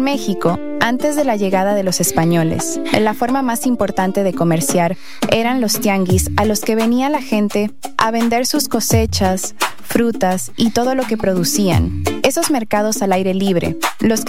México, antes de la llegada de los españoles, la forma más importante de comerciar eran los tianguis, a los que venía la gente a vender sus cosechas, frutas y todo lo que producían. Esos mercados al aire libre, los que